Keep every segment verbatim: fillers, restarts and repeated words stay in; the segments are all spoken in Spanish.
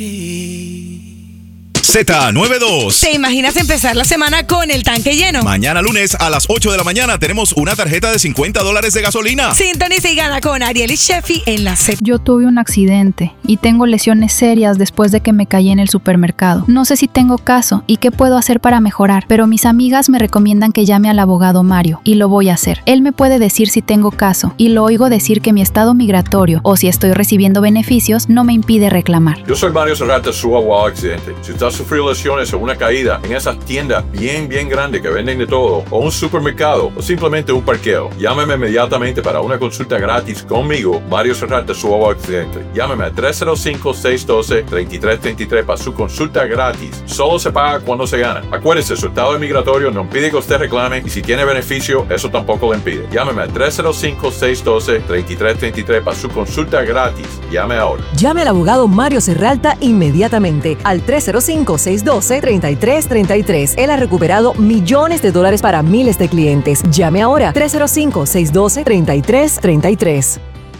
Z noventa y dos. ¿Te imaginas empezar la semana con el tanque lleno? Mañana lunes a las ocho de la mañana tenemos una tarjeta de cincuenta dólares de gasolina. Sintoniza y gana con Ariel y Sheffy en la Z. Yo tuve un accidente y tengo lesiones serias después de que me caí en el supermercado. No sé si tengo caso y qué puedo hacer para mejorar, pero mis amigas me recomiendan que llame al abogado Mario y lo voy a hacer. Él me puede decir si tengo caso y lo oigo decir que mi estado migratorio o si estoy recibiendo beneficios no me impide reclamar. Yo soy Mario Serrata, su abogado accidente. Si usted ha sufrido lesiones o una caída en esas tiendas bien, bien grandes que venden de todo, o un supermercado, o simplemente un parqueo, llámeme inmediatamente para una consulta gratis conmigo, Mario Serrata, su abogado accidente. Llámeme a tres cero cinco, seis uno dos, tres tres dos tres para su consulta gratis. Solo se paga cuando se gana. Acuérdese, su estado migratorio no impide que usted reclame y si tiene beneficio, eso tampoco le impide. Llámeme a tres cero cinco, seis uno dos, tres tres dos tres para su consulta gratis. Llame ahora. Llame al abogado Mario Serralta inmediatamente al tres cero cinco, seis uno dos, tres tres tres tres. Él ha recuperado millones de dólares para miles de clientes. Llame ahora tres cero cinco, seis uno dos, tres tres tres tres.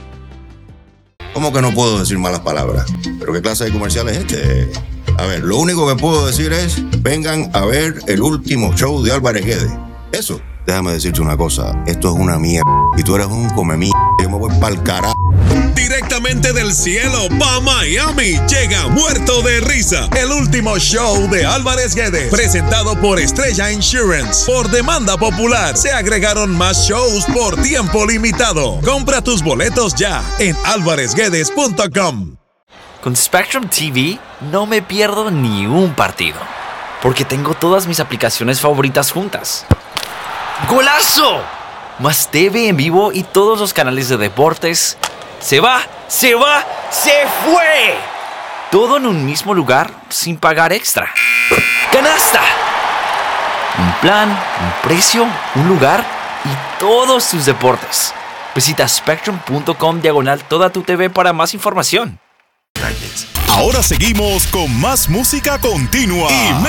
¿Cómo que no puedo decir malas palabras? ¿Pero qué clase de comercial es este? A ver, lo único que puedo decir es, vengan a ver el último show de Álvarez Guedes. Eso. Déjame decirte una cosa, esto es una mierda. Y tú eres un come mierda. Yo me voy pa'l carajo. Directamente del cielo pa' Miami llega Muerto de Risa, el último show de Álvarez Guedes, presentado por Estrella Insurance. Por demanda popular, se agregaron más shows por tiempo limitado. Compra tus boletos ya en álvarez guedes punto com. Con Spectrum T V no me pierdo ni un partido, porque tengo todas mis aplicaciones favoritas juntas. ¡Golazo! Más T V en vivo y todos los canales de deportes. ¡Se va! ¡Se va! ¡Se fue! Todo en un mismo lugar sin pagar extra. ¡Canasta! Un plan, un precio, un lugar y todos tus deportes. Visita spectrum punto com diagonal toda tu T V para más información. Ahora seguimos con más música continua y